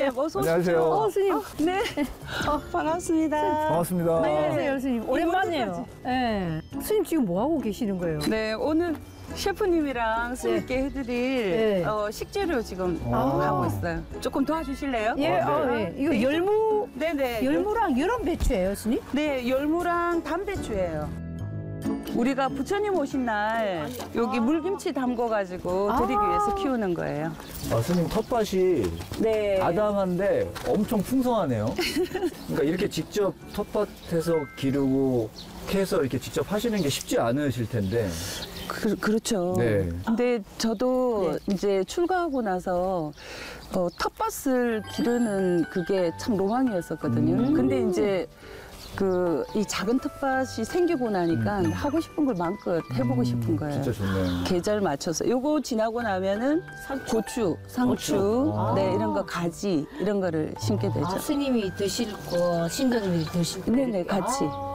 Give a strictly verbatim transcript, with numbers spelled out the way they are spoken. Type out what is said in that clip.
네, 어서 오십시오. 안녕하세요. 어, 스님. 네. 어, 반갑습니다. 반갑습니다. 네. 안녕하세요, 스님. 오랜만이에요. 네. 스님 지금 뭐 하고 계시는 거예요? 네, 오늘 셰프님이랑 스님께 해드릴 네. 어, 식재료 지금 아. 하고 있어요. 조금 도와주실래요? 예, 어, 아, 네. 네. 이거 열무, 네네. 열무랑 열한 배추예요, 스님? 네, 열무랑 담배추예요. 우리가 부처님 오신 날 여기 물김치 담궈가지고 아. 드리기 위해서 키우는 거예요. 아, 스님 텃밭이 네. 아담한데 엄청 풍성하네요. 그러니까 이렇게 직접 텃밭에서 기르고 캐서 이렇게 직접 하시는 게 쉽지 않으실 텐데. 그, 그렇죠. 네. 근데 저도 이제 출가하고 나서 어, 텃밭을 기르는 그게 참 로망이었었거든요. 음. 근데 이제 그 이 작은 텃밭이 생기고 나니까 음. 하고 싶은 걸 마음껏 해보고 싶은 거예요. 진짜 좋네요. 계절 맞춰서 요거 지나고 나면은 고추, 상추, 고추. 아. 네 이런 거 가지 이런 거를 심게 되죠. 아, 스님이 드실 거, 신도님이 드실 거. 네네 같이. 아.